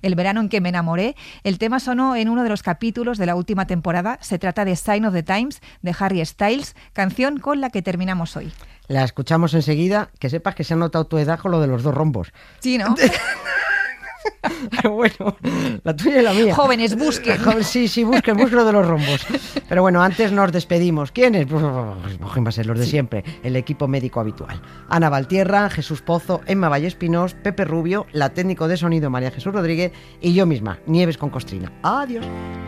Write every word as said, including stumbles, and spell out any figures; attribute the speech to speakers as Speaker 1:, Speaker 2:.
Speaker 1: El verano en que me enamoré. El tema sonó en uno de los capítulos de la última temporada. Se trata de Sign of the Times de Harry Styles, canción con la que terminamos hoy.
Speaker 2: La escuchamos enseguida. Que sepas que se ha notado tu edad con lo de los dos rombos.
Speaker 1: Sí, ¿no?
Speaker 2: Pero bueno, la tuya y la mía.
Speaker 1: Jóvenes, busquen.
Speaker 2: Sí, sí, busquen, busquen lo de los rombos. Pero bueno, antes nos despedimos. ¿Quiénes? Pues va a ser los de siempre. El equipo médico habitual. Ana Valtierra, Jesús Pozo, Emma Vallespinós, Pepe Rubio, la técnico de sonido María Jesús Rodríguez y yo misma, Nieves con Costrina. Adiós.